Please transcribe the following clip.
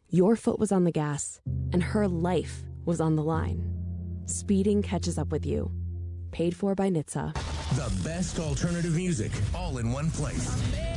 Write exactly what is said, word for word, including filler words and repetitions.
Your foot was on the gas, and her life was on the line. Speeding catches up with you. Paid for by N H T S A. The best alternative music, all in one place.